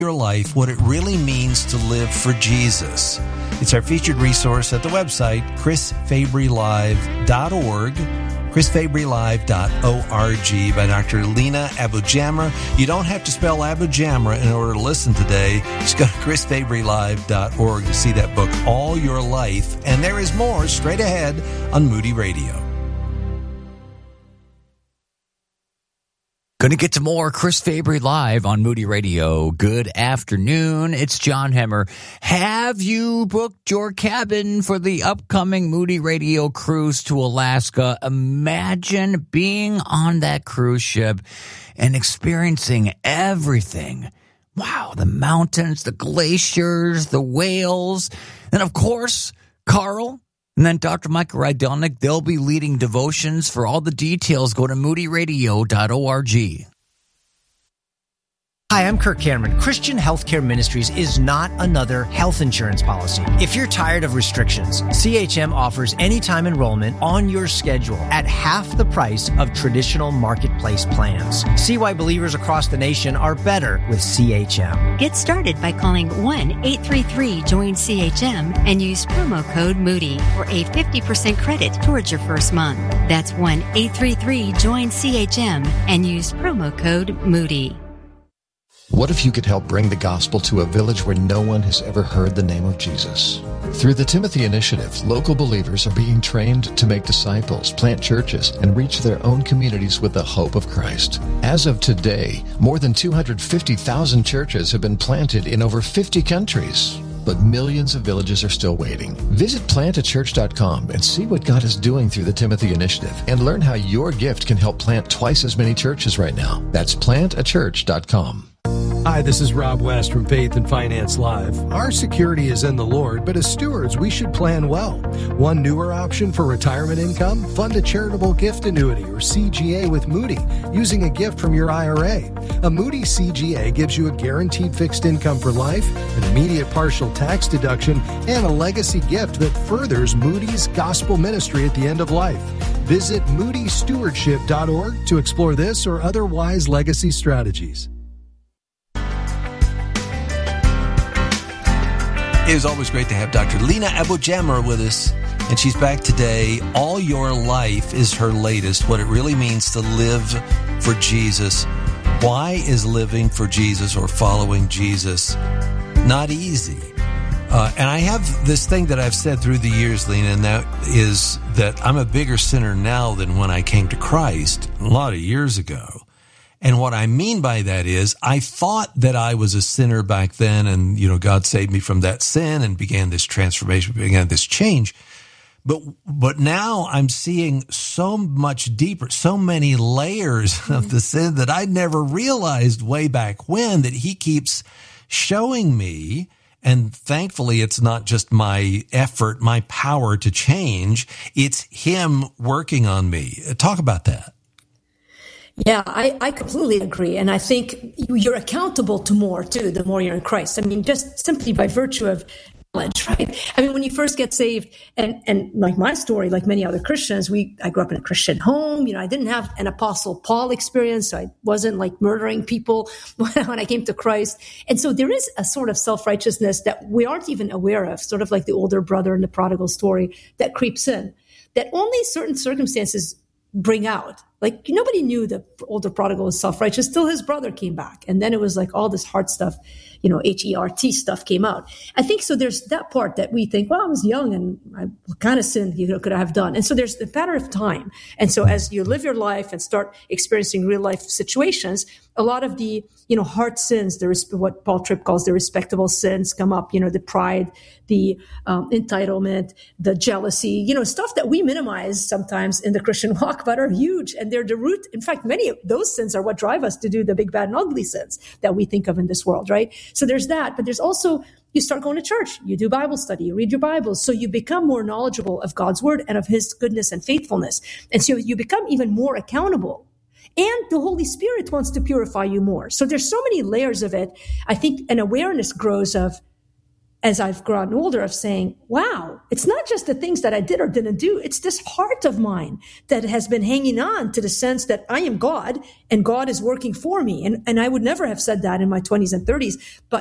Your life, what it really means to live for Jesus. It's our featured resource at the website, chrisfabrylive.org, chrisfabrylive.org by Dr. Lina AbuJamra. You don't have to spell AbuJamra in order to listen today. Just go to chrisfabrylive.org to see that book, All Your Life. And there is more straight ahead on Moody Radio. Going to get to more Chris Fabry Live on Moody Radio. Good afternoon. It's John Hemmer. Have you booked your cabin for the upcoming Moody Radio cruise to Alaska? Imagine being on that cruise ship and experiencing everything. Wow, the mountains, the glaciers, the whales, and of course, Carl. And then Dr. Michael Rydelnik, they'll be leading devotions. For all the details, go to moodyradio.org. Hi, I'm Kirk Cameron. Christian Healthcare Ministries is not another health insurance policy. If you're tired of restrictions, CHM offers anytime enrollment on your schedule at half the price of traditional marketplace plans. See why believers across the nation are better with CHM. Get started by calling 1-833-JOIN-CHM and use promo code Moody for a 50% credit towards your first month. That's 1-833-JOIN-CHM and use promo code Moody. What if you could help bring the gospel to a village where no one has ever heard the name of Jesus? Through the Timothy Initiative, local believers are being trained to make disciples, plant churches, and reach their own communities with the hope of Christ. As of today, more than 250,000 churches have been planted in over 50 countries. But millions of villages are still waiting. Visit plantachurch.com and see what God is doing through the Timothy Initiative and learn how your gift can help plant twice as many churches right now. That's plantachurch.com. Hi, this is Rob West from Faith and Finance Live. Our security is in the Lord, but as stewards, we should plan well. One newer option for retirement income, fund a charitable gift annuity or CGA with Moody using a gift from your IRA. A Moody CGA gives you a guaranteed fixed income for life, an immediate partial tax deduction, and a legacy gift that furthers Moody's gospel ministry at the end of life. Visit moodystewardship.org to explore this or other wise legacy strategies. It is always great to have Dr. Lina AbuJamra with us, and she's back today. All Your Life is her latest, what it really means to live for Jesus. Why is living for Jesus or following Jesus not easy? And I have this thing that I've said through the years, Lina, and that is that I'm a bigger sinner now than when I came to Christ a lot of years ago. And what I mean by that is I thought that I was a sinner back then and, God saved me from that sin and began this transformation, began this change. But now I'm seeing so much deeper, so many layers of the sin that I never realized way back when that he keeps showing me. And thankfully, it's not just my effort, my power to change. It's him working on me. Talk about that. Yeah, I completely agree. And I think you're accountable to more, too, the more you're in Christ. I mean, just simply by virtue of knowledge, right? I mean, when you first get saved, and like my story, like many other Christians, I grew up in a Christian home. I didn't have an Apostle Paul experience. So I wasn't like murdering people when I came to Christ. And so there is a sort of self-righteousness that we aren't even aware of, sort of like the older brother in the prodigal story that creeps in, that only certain circumstances bring out. Like nobody knew the older prodigal was self-righteous till his brother came back. And then it was like all this hard stuff, HERT stuff came out. I think so there's that part that we think, well, I was young and what kind of sin, could I have done? And so there's the matter of time. And so as you live your life and start experiencing real life situations, a lot of the, hard sins, what Paul Tripp calls the respectable sins come up, the pride, the entitlement, the jealousy, stuff that we minimize sometimes in the Christian walk, but are huge. And they're the root. In fact, many of those sins are what drive us to do the big, bad, and ugly sins that we think of in this world, right? So there's that. But there's also, you start going to church, you do Bible study, you read your Bible. So you become more knowledgeable of God's word and of his goodness and faithfulness. And so you become even more accountable. And the Holy Spirit wants to purify you more. So there's so many layers of it. I think an awareness grows of, as I've gotten older of saying, wow, it's not just the things that I did or didn't do. It's this heart of mine that has been hanging on to the sense that I am God and God is working for me. And I would never have said that in my 20s and 30s. But